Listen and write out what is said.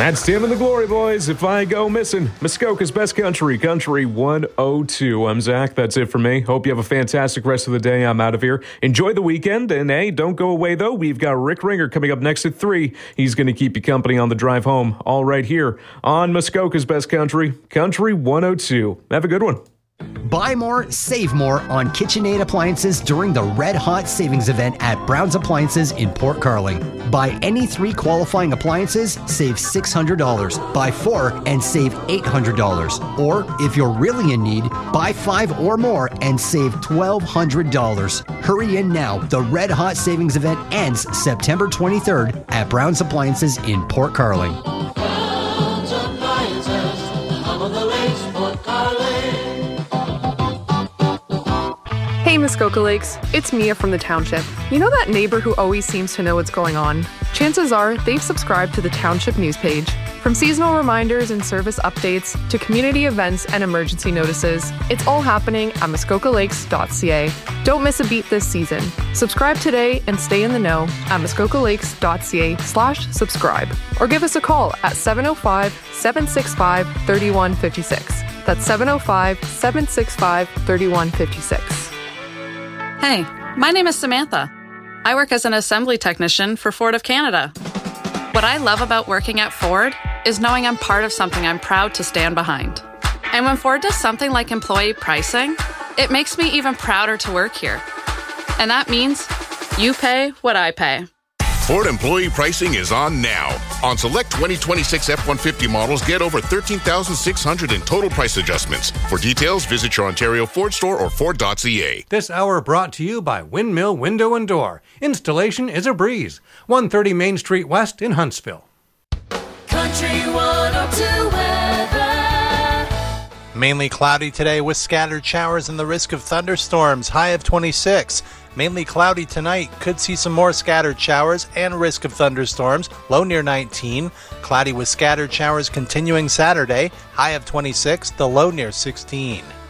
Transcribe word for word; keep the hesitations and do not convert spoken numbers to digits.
That's Tim and the Glory Boys. If I go missing, Muskoka's best country, Country one oh two. I'm Zach. That's it for me. Hope you have a fantastic rest of the day. I'm out of here. Enjoy the weekend. And hey, don't go away, though. We've got Rick Ringer coming up next at three. He's going to keep you company on the drive home. All right here on Muskoka's best country, Country one oh two. Have a good one. Buy more, save more on KitchenAid appliances during the Red Hot Savings event at Brown's Appliances in Port Carling. Buy any three qualifying appliances, save six hundred dollars. Buy four and save eight hundred dollars. Or, if you're really in need, buy five or more and save twelve hundred dollars. Hurry in now. The Red Hot Savings event ends September twenty-third at Brown's Appliances in Port Carling. Brown's Appliances, home of the lakes, Port Carling. Hey Muskoka Lakes, it's Mia from the Township. You know that neighbor who always seems to know what's going on? Chances are they've subscribed to the Township news page. From seasonal reminders and service updates to community events and emergency notices, it's all happening at muskoka lakes dot c a. Don't miss a beat this season. Subscribe today and stay in the know at muskoka lakes dot c a slash subscribe. Or give us a call at seven oh five, seven six five, three one five six. That's seven oh five, seven six five, three one five six. Hey, my name is Samantha. I work as an assembly technician for Ford of Canada. What I love about working at Ford is knowing I'm part of something I'm proud to stand behind. And when Ford does something like employee pricing, it makes me even prouder to work here. And that means you pay what I pay. Ford employee pricing is on now. On select twenty twenty-six F one fifty models, get over thirteen thousand six hundred dollars in total price adjustments. For details, visit your Ontario Ford store or Ford dot c a. This hour brought to you by Windmill Window and Door. Installation is a breeze. one thirty Main Street West in Huntsville. Country one oh two weather. Mainly cloudy today with scattered showers and the risk of thunderstorms. High of twenty-six. Mainly cloudy tonight. Could see some more scattered showers and risk of thunderstorms. Low near nineteen. Cloudy with scattered showers continuing Saturday. High of twenty-six. The low near sixteen.